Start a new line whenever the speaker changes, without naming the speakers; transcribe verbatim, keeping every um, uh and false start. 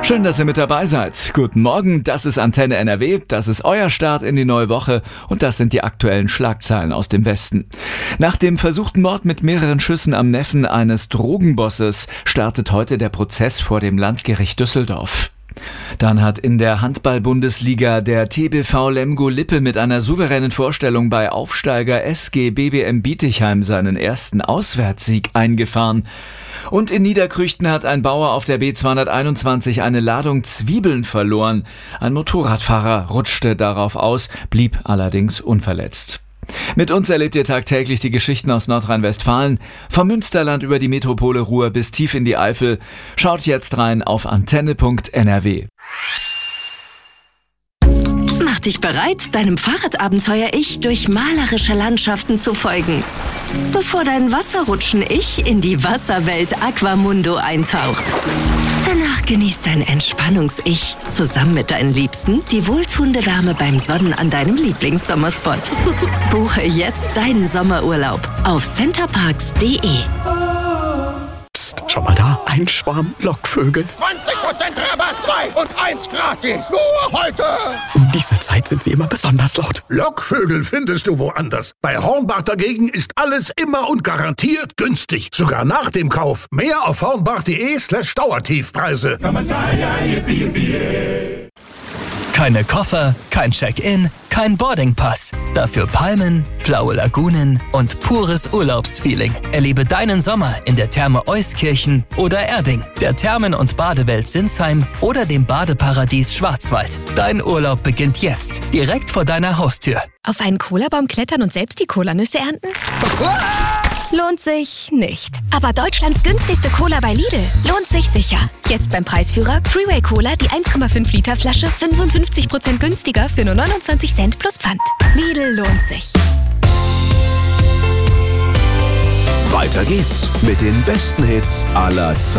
Schön, dass ihr mit dabei seid. Guten Morgen, das ist Antenne N R W, das ist euer Start in die neue Woche und das sind die aktuellen Schlagzeilen aus dem Westen. Nach dem versuchten Mord mit mehreren Schüssen am Neffen eines Drogenbosses startet heute der Prozess vor dem Landgericht Düsseldorf. Dann hat in der Handball-Bundesliga der T B V Lemgo-Lippe mit einer souveränen Vorstellung bei Aufsteiger S G B B M Bietigheim seinen ersten Auswärtssieg eingefahren. Und in Niederkrüchten hat ein Bauer auf der B zweihunderteinundzwanzig eine Ladung Zwiebeln verloren. Ein Motorradfahrer rutschte darauf aus, blieb allerdings unverletzt. Mit uns erlebt ihr tagtäglich die Geschichten aus Nordrhein-Westfalen, vom Münsterland über die Metropole Ruhr bis tief in die Eifel. Schaut jetzt rein auf antenne punkt n r w.
Mach dich bereit, deinem Fahrradabenteuer-Ich durch malerische Landschaften zu folgen, bevor dein Wasserrutschen-Ich in die Wasserwelt Aquamundo eintaucht. Danach genießt dein Entspannungs-Ich zusammen mit deinen Liebsten die wohltuende Wärme beim Sonnen an deinem Lieblingssommerspot. Buche jetzt deinen Sommerurlaub auf centerparks punkt de.
Psst, schau mal da, ein Schwarm Lockvögel.
zwanzig Prozent Rabatt, zwei und eins gratis. Nur heute.
Um diese Zeit sind sie immer besonders laut.
Lockvögel findest du woanders. Bei Hornbach dagegen ist alles immer und garantiert günstig. Sogar nach dem Kauf. Mehr auf hornbach punkt de slash Dauertiefpreise.
Keine Koffer, kein Check-in, kein Boardingpass. Dafür Palmen, blaue Lagunen und pures Urlaubsfeeling. Erlebe deinen Sommer in der Therme Euskirchen oder Erding, der Thermen- und Badewelt Sinsheim oder dem Badeparadies Schwarzwald. Dein Urlaub beginnt jetzt, direkt vor deiner Haustür.
Auf einen Cola-Baum klettern und selbst die Cola-Nüsse ernten? Lohnt sich nicht. Aber Deutschlands günstigste Cola bei Lidl lohnt sich sicher. Jetzt beim Preisführer Freeway Cola die eins Komma fünf Liter Flasche fünfundfünfzig Prozent günstiger für nur neunundzwanzig Cent plus Pfand. Lidl lohnt sich.
Weiter geht's mit den besten Hits aller Zeiten.